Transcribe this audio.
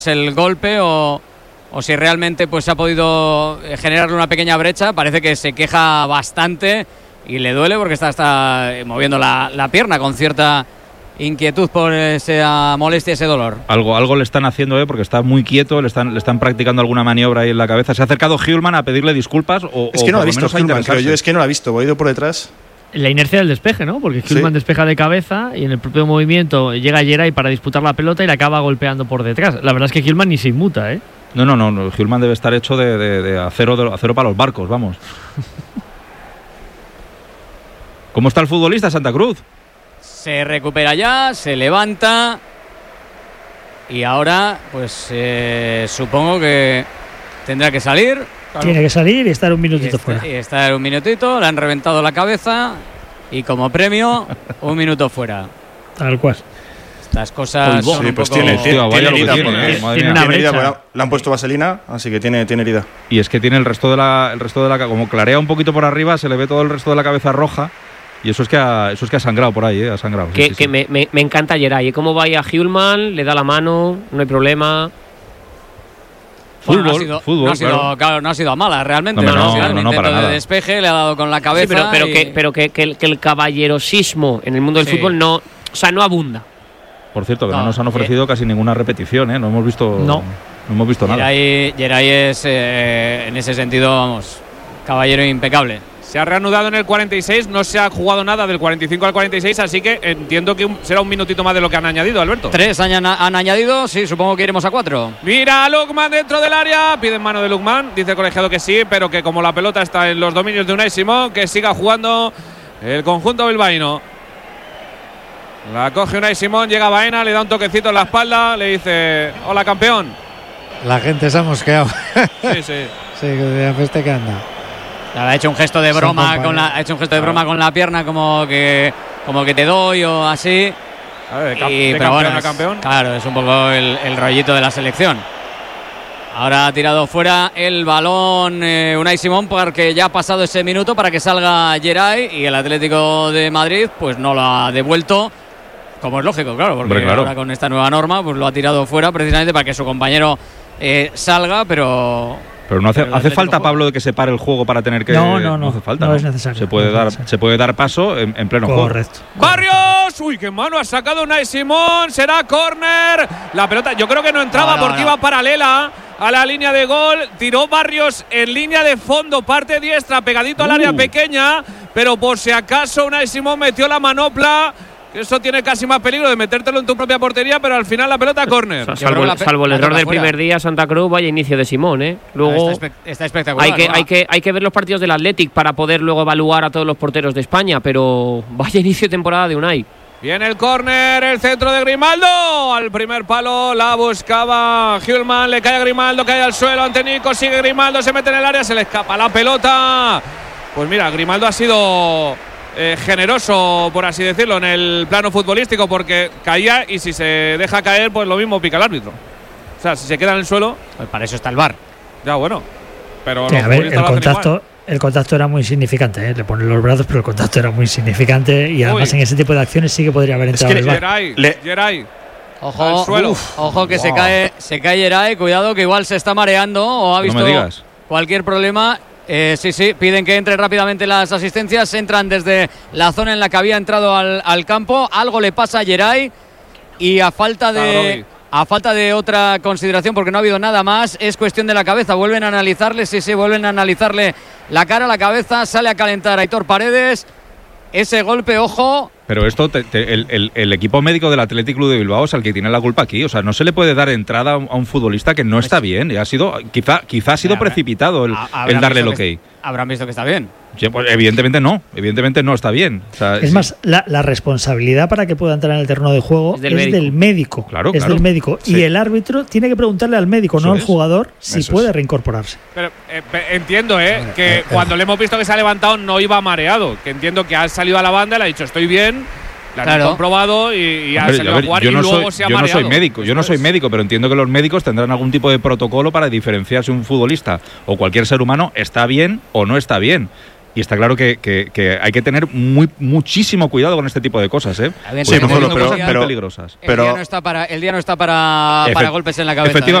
el golpe o si realmente pues ha podido generarle una pequeña brecha. Parece que se queja bastante y le duele porque está moviendo la pierna con cierta inquietud por esa molestia, ese dolor. Algo le están haciendo, porque está muy quieto, le están practicando alguna maniobra ahí en la cabeza. Se ha acercado Hjulmand a pedirle disculpas es que no lo ha visto Hjulmand, creo yo, es que no lo ha visto, ha ido por detrás. La inercia del despeje, ¿no? Porque Hjulmand despeja de cabeza y en el propio movimiento llega Geray para disputar la pelota y le acaba golpeando por detrás. La verdad es que Hjulmand ni se inmuta, ¿eh? No, Hjulmand debe estar hecho de acero para los barcos, vamos. ¿Cómo está el futbolista Santa Cruz? Se recupera ya, se levanta y ahora pues supongo que tendrá que salir. Claro. Tiene que salir y estar un minutito fuera. Y estar un minutito, le han reventado la cabeza y como premio 1 minuto fuera. Tal cual. Estas cosas son un pues poco... tiene herida, tiene una brecha. Le han puesto vaselina, así que tiene herida. Y es que tiene el resto de la como clarea un poquito por arriba, se le ve todo el resto de la cabeza roja. Y eso es que ha sangrado por ahí, ha sangrado. Sí. Me encanta Geray. Cómo va a Hjulmand, le da la mano, no hay problema. Fútbol, claro. Claro, no ha sido a mala realmente. No, para de nada. Despeje, le ha dado con la cabeza. Sí, pero que el caballerosismo en el mundo del fútbol no abunda. Por cierto, que no nos han ofrecido casi ninguna repetición, ¿eh? No hemos visto nada. Geray es, en ese sentido, vamos, caballero impecable. Se ha reanudado en el 46, no se ha jugado nada del 45 al 46, así que entiendo que será un minutito más de lo que han añadido, Alberto. 3 han añadido, sí, supongo que iremos a 4. Mira a Lukman dentro del área, piden mano de Lukman, dice el colegiado que sí, pero que como la pelota está en los dominios de Unai Simón, que siga jugando el conjunto bilbaíno. La coge Unai Simón, llega Baena, le da un toquecito en la espalda, le dice: hola, campeón. La gente se ha mosqueado. Sí. Sí, que que anda. Ha hecho un gesto de broma con la pierna, como que te doy o así. Pero bueno, campeón. Claro, es un poco el rollito de la selección. Ahora ha tirado fuera el balón Unai Simón, porque ya ha pasado ese minuto para que salga Geray, y el Atlético de Madrid pues no lo ha devuelto, como es lógico, claro, porque ahora con esta nueva norma pues lo ha tirado fuera precisamente para que su compañero salga, pero no hace falta, Pablo, de que se pare el juego para tener que... No hace falta. No es necesario. Se puede dar paso en pleno juego. Correcto. ¡Barrios! ¡Uy, qué mano ha sacado Unai Simón! Será córner. La pelota yo creo que no entraba porque iba paralela a la línea de gol. Tiró Barrios en línea de fondo, parte diestra, pegadito al área pequeña, pero por si acaso Unai Simón metió la manopla. Eso tiene casi más peligro de metértelo en tu propia portería, pero al final la pelota córner. Salvo el error del primer día, Santa Cruz, vaya inicio de Simón, ¿eh? Luego está espectacular. Hay que ver los partidos del Athletic para poder luego evaluar a todos los porteros de España, pero vaya inicio de temporada de Unai. Viene el córner, el centro de Grimaldo. Al primer palo la buscaba Hjulmand, le cae a Grimaldo, cae al suelo ante Nico, sigue Grimaldo, se mete en el área, se le escapa la pelota. Pues mira, Grimaldo ha sido generoso, por así decirlo, en el plano futbolístico, porque caía y si se deja caer, pues lo mismo pica el árbitro. O sea, si se queda en el suelo, pues para eso está el VAR. Ya, bueno. Pero sí, a ver, el contacto era muy significante, ¿eh? Le ponen los brazos, pero el contacto era muy significante y además en ese tipo de acciones sí que podría haber entrado el VAR. Geray. Ojo que se cae Geray, cuidado que igual se está mareando o ha visto cualquier problema. Sí, piden que entre rápidamente las asistencias, entran desde la zona en la que había entrado al campo, algo le pasa a Geray y a falta de otra consideración, porque no ha habido nada más, es cuestión de la cabeza, vuelven a analizarle, vuelven a analizarle la cara, la cabeza, sale a calentar Aitor Paredes, ese golpe, ojo. Pero esto, el equipo médico del Athletic Club de Bilbao es el que tiene la culpa aquí. O sea, no se le puede dar entrada a un futbolista que no está bien. Quizá ha sido precipitado el darle el ok. Habrán visto que está bien. Sí, pues evidentemente no está bien. O sea, es más, la responsabilidad para que pueda entrar en el terreno de juego es del médico. Claro. Del médico. Sí. Y el árbitro tiene que preguntarle al médico, no al jugador, si puede reincorporarse. Pero entiendo que cuando le hemos visto que se ha levantado no iba mareado. Que entiendo que ha salido a la banda y le ha dicho estoy bien. La han comprobado y ha salido a jugar y luego se ha mareado. Yo no soy médico, pero entiendo que los médicos tendrán algún tipo de protocolo para diferenciar si un futbolista o cualquier ser humano está bien o no está bien. Y está claro que hay que tener muchísimo cuidado con este tipo de cosas, ¿eh? Sí, pero peligrosas. El día no está para golpes en la cabeza. Efectivamente.